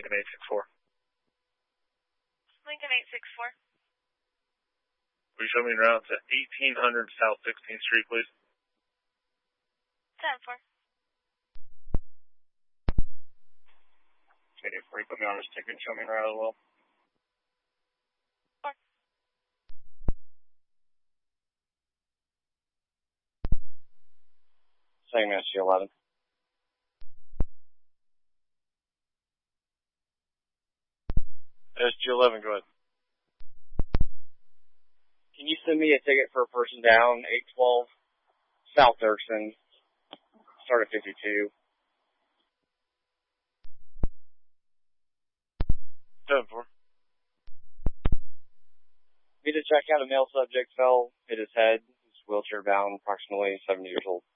Lincoln 864. Lincoln 864. Will you show me around to 1800 South 16th Street, please? 10-4. Okay, before you put me on this ticket, show me around as well. 4. Same SG11. SG11, go ahead. Can you send me a ticket for a person down, 812 South Dirksen, start at 52? 7-4. Need to check out a male subject fell, hit his head, he's wheelchair bound, approximately 70 years old.